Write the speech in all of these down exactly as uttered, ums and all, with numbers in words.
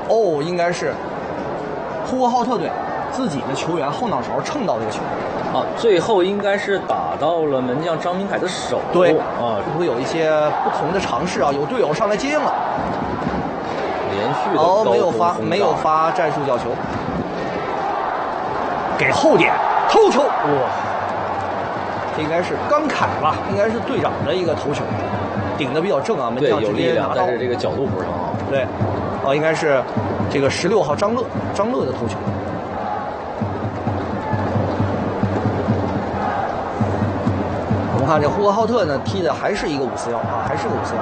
哦，应该是呼和浩特队自己的球员后脑勺蹭到这个球。 啊，最后应该是打到了门将张明凯的手。 对啊， 会不会有一些不同的尝试啊？有队友上来接应了， 连续的哦，没有发， 高空轰炸没有发战术角球，给后点头球，哇，这应该是刚凯吧？应该是队长的一个头球，顶的比较正啊，门对将直有力量， 接拿到。 但是这个角度不是很好。 对，哦，应该是这个十六号张乐，张乐的头球。我们看这呼和浩特呢踢的还是一个五四幺啊，还是个五四幺。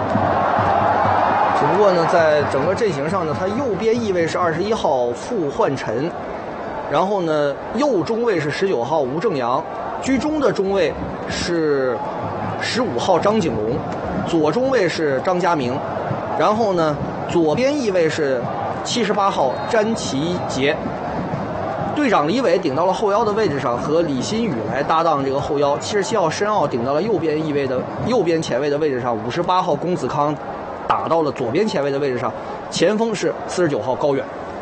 只不过呢，在整个阵型上呢，他右边翼位是二十一号傅焕臣，然后呢，右中卫是十九号吴正阳，居中的中卫是十五号张景龙，左中卫是张家明，然后呢，左边翼位是七十八号詹其杰。队长李伟顶到了后腰的位置上，和李新宇来搭档这个后腰。七十七号申奥顶到了右边翼位的右边前卫的位置上，五十八号龚子康打到了左边前卫的位置上，前锋是四十九号高远。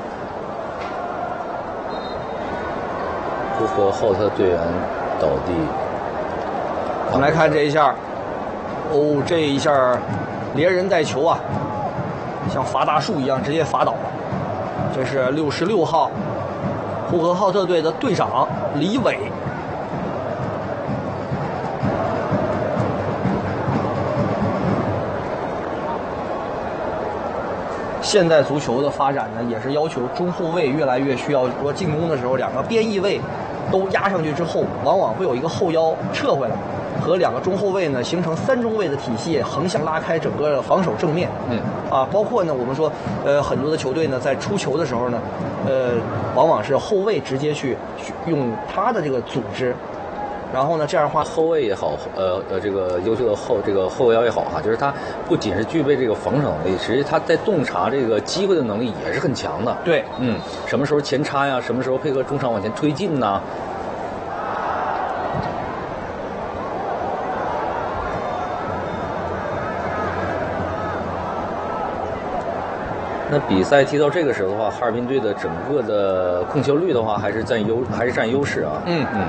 呼和浩特队员倒地。 我们来看这一下，哦，这一下连人带球啊，像伐大树一样直接伐倒了。这是六十六号呼和浩特队的队长李伟。现代足球的发展呢，也是要求中后卫越来越需要说进攻的时候，两个边翼位都压上去之后，往往会有一个后腰撤回来，和两个中后卫呢形成三中卫的体系，横向拉开整个防守正面。 嗯， 啊，包括呢，我们说，呃，很多的球队呢，在出球的时候呢，呃，往往是后卫直接去去用他的这个组织。然后呢，这样的话， 后卫也好，呃呃，这个优秀的后这个后腰也好哈，就是他不仅是具备这个防守能力，实际他在洞察这个机会的能力也是很强的。 对， 嗯，什么时候前插呀，什么时候配合中场往前推进呐？那比赛踢到这个时候的话，哈尔滨队的整个的控球率的话，还是占优，还是占优势啊。 嗯嗯。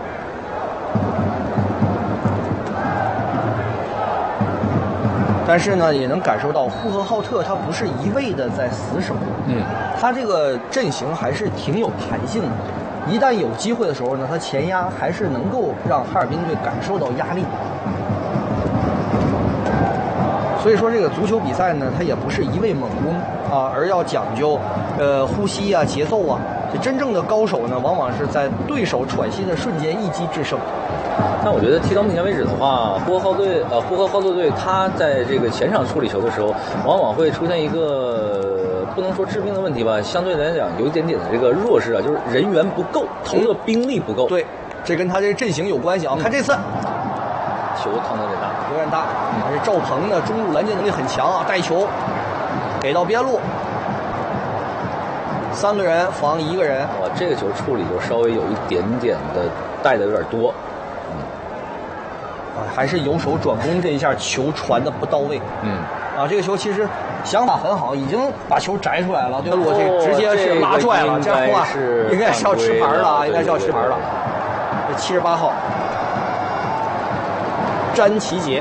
但是呢，也能感受到呼和浩特他不是一味的在死守， 嗯， 他这个阵型还是挺有弹性的。一旦有机会的时候呢，他前压还是能够让哈尔滨队感受到压力。所以说，这个足球比赛呢，它也不是一味猛攻啊，而要讲究呃呼吸啊、节奏啊。这真正的高手呢，往往是在对手喘息的瞬间一击制胜。 但我觉得踢到目前为止的话，呼和浩特队呃呼和浩特队他在这个前场处理球的时候，往往会出现一个不能说致命的问题吧，相对来讲有一点点的这个弱势啊，就是人员不够，投入兵力不够。 对，这跟他这阵型有关系啊。嗯、看这次球趟的有点大， 有点大。这赵鹏的中路拦截能力很强啊，带球给到边路，三个人防一个人。 哇，这个球处理就稍微有一点点的带的有点多。 啊，还是由守转攻这一下球传的不到位。 嗯， 啊，这个球其实想法很好，已经把球摘出来了，对吧？我这直接是拉拽了， 哦、 这样的话应该是要吃牌了啊，应该是要吃牌了。这七十八号詹其杰。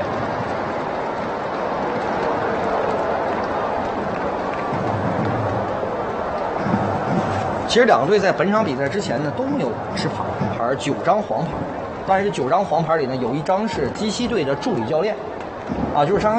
其实两个队在本场比赛之前呢都没有吃牌，牌九张黄牌。但是九张黄牌里呢，有一张是基西队的助理教练，啊，就是上。